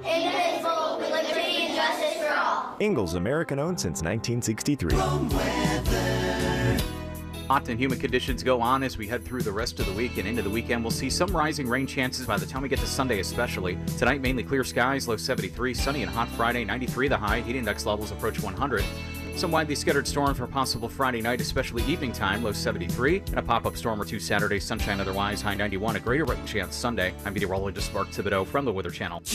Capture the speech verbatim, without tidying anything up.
indivisible, with liberty and justice for all. Ingalls, American-owned since nineteen sixty-three. Hot and humid conditions go on as we head through the rest of the week and into the weekend. We'll see some rising rain chances by the time we get to Sunday especially. Tonight, mainly clear skies, low seventy-three. Sunny and hot Friday, ninety-three the high. Heat index levels approach one hundred. Some widely scattered storms for possible Friday night, especially evening time, low seventy-three. And a pop-up storm or two Saturday, sunshine otherwise, high ninety-one. A greater rain chance Sunday. I'm meteorologist Mark Thibodeau from the Weather Channel.